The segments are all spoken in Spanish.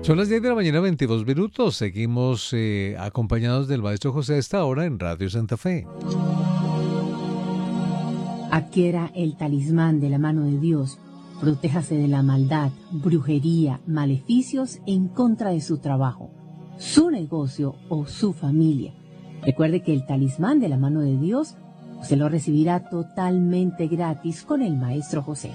Son las 10 de la mañana, 22 minutos. Seguimos acompañados del Maestro José a esta hora en Radio Santa Fe. Adquiera el talismán de la mano de Dios. Protéjase de la maldad, brujería, maleficios en contra de su trabajo, su negocio o su familia. Recuerde que el talismán de la mano de Dios se lo recibirá totalmente gratis con el Maestro José.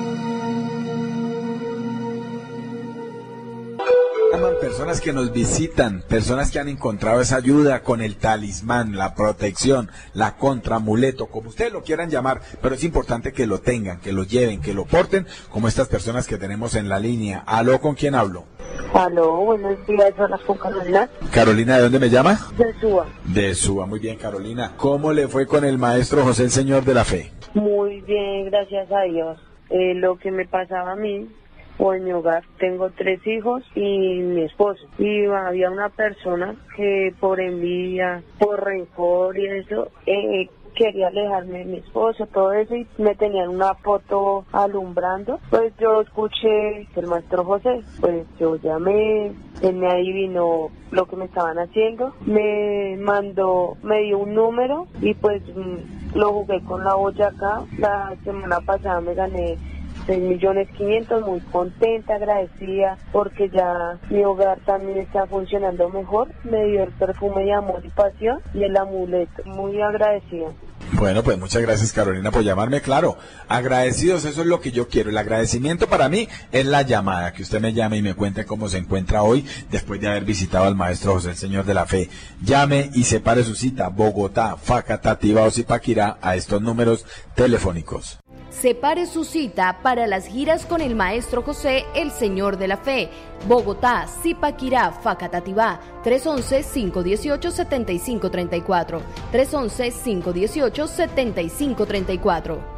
Personas que nos visitan, personas que han encontrado esa ayuda con el talismán, la protección, la contramuleto, como ustedes lo quieran llamar, pero es importante que lo tengan, que lo lleven, que lo porten, como estas personas que tenemos en la línea. ¿Aló, con quién hablo? Aló, buenos días, hablas con Carolina. Carolina, ¿de dónde me llama? De Suba. De Suba, muy bien, Carolina. ¿Cómo le fue con el Maestro José, el Señor de la Fe? Muy bien, gracias a Dios. Lo que me pasaba a mí, o en mi hogar, tengo 3 hijos y mi esposo, y había una persona que por envidia, por rencor y eso, quería alejarme de mi esposo, todo eso, y me tenían una foto alumbrando. Pues yo escuché el Maestro José, pues yo llamé, él me adivinó lo que me estaban haciendo, me dio un número y pues lo jugué con la Boyacá. La semana pasada me gané 6.500.000, muy contenta, agradecida, porque ya mi hogar también está funcionando mejor. Me dio el perfume de amor y pasión y el amuleto, muy agradecida. Bueno, pues muchas gracias, Carolina, por llamarme. Claro, agradecidos, eso es lo que yo quiero. El agradecimiento para mí es la llamada, que usted me llame y me cuente cómo se encuentra hoy después de haber visitado al Maestro José, el Señor de la Fe. Llame y separe su cita, Bogotá, Facatativá o Zipaquirá, a estos números telefónicos. Separe su cita para las giras con el Maestro José, el Señor de la Fe. Bogotá, Zipaquirá, Facatativá, 311-518-7534. 311-518-7534.